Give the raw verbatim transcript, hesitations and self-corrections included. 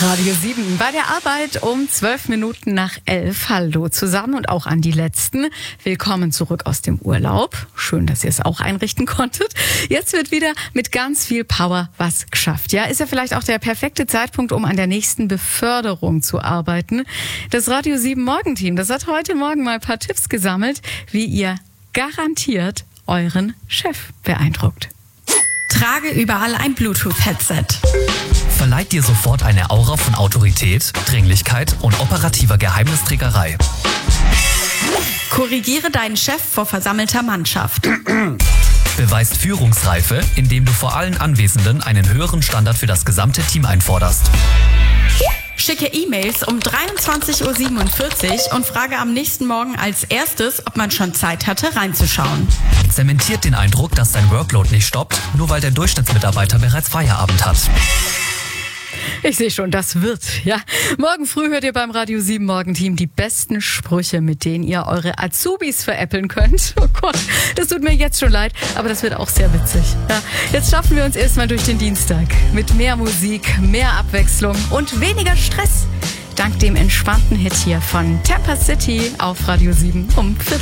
Radio sieben bei der Arbeit um zwölf Minuten nach elf. Hallo zusammen und auch an die Letzten. Willkommen zurück aus dem Urlaub. Schön, dass ihr es auch einrichten konntet. Jetzt wird wieder mit ganz viel Power was geschafft. Ja, ist ja vielleicht auch der perfekte Zeitpunkt, um an der nächsten Beförderung zu arbeiten. Das Radio sieben Morgenteam, das hat heute Morgen mal ein paar Tipps gesammelt, wie ihr garantiert euren Chef beeindruckt. Trage überall ein Bluetooth-Headset. Verleiht dir sofort eine Aura von Autorität, Dringlichkeit und operativer Geheimnisträgerei. Korrigiere deinen Chef vor versammelter Mannschaft. Beweist Führungsreife, indem du vor allen Anwesenden einen höheren Standard für das gesamte Team einforderst. Schicke E-Mails um dreiundzwanzig Uhr siebenundvierzig und frage am nächsten Morgen als erstes, ob man schon Zeit hatte, reinzuschauen. Zementiert den Eindruck, dass dein Workload nicht stoppt, nur weil der Durchschnittsmitarbeiter bereits Feierabend hat. Ich sehe schon, das wird, ja. Morgen früh hört ihr beim Radio sieben Morgenteam die besten Sprüche, mit denen ihr eure Azubis veräppeln könnt. Oh Gott, das tut mir jetzt schon leid, aber das wird auch sehr witzig. Ja, jetzt schaffen wir uns erstmal durch den Dienstag mit mehr Musik, mehr Abwechslung und weniger Stress. Dank dem entspannten Hit hier von Tampa City auf Radio sieben um Viertel